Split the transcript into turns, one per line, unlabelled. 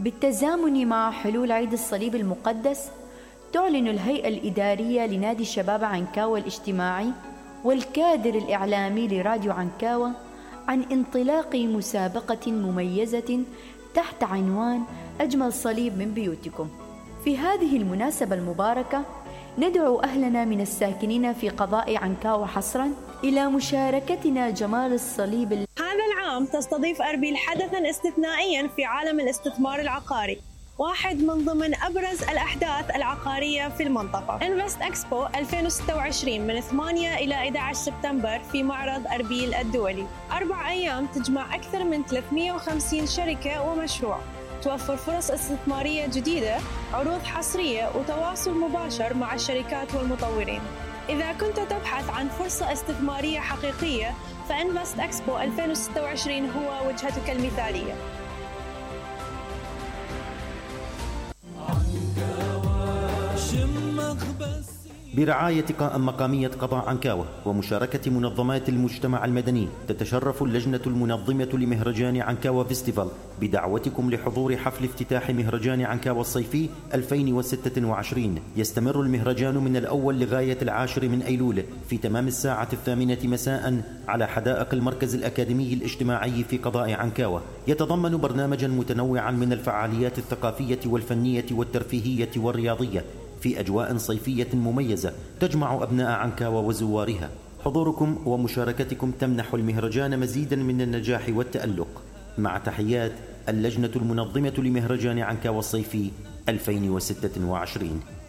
بالتزامن مع حلول عيد الصليب المقدس، تعلن الهيئة الإدارية لنادي الشباب عنكاوة الاجتماعي والكادر الإعلامي لراديو عنكاوة عن انطلاق مسابقة مميزة تحت عنوان أجمل صليب من بيوتكم. في هذه المناسبة المباركة ندعو أهلنا من الساكنين في قضاء عنكاوة حصرا إلى مشاركتنا جمال الصليب.
هذا العام تستضيف أربيل حدثا استثنائيا في عالم الاستثمار العقاري، واحد من ضمن أبرز الأحداث العقارية في المنطقة، انفست اكسبو 2026 من 8 إلى 11 سبتمبر في معرض أربيل الدولي. 4 أيام تجمع أكثر من 350 شركة ومشروع، توفر فرص استثمارية جديدة، عروض حصرية وتواصل مباشر مع الشركات والمطورين. إذا كنت تبحث عن فرصة استثمارية حقيقية فإنفست اكسبو 2026 هو وجهتك المثالية.
برعاية قائمة مقامية قضاء عنكاوة ومشاركة منظمات المجتمع المدني، تتشرف اللجنة المنظمة لمهرجان عنكاوة فيستيفال بدعوتكم لحضور حفل افتتاح مهرجان عنكاوة الصيفي 2026. يستمر المهرجان من الأول لغاية 10 من أيلول في تمام الساعة 8 مساء على حدائق المركز الأكاديمي الاجتماعي في قضاء عنكاوة. يتضمن برنامجا متنوعا من الفعاليات الثقافية والفنية والترفيهية والرياضية في أجواء صيفية مميزة تجمع أبناء عنكاوة وزوارها. حضوركم ومشاركتكم تمنح المهرجان مزيدا من النجاح والتألق. مع تحيات اللجنة المنظمة لمهرجان عنكاوة الصيفي 2026.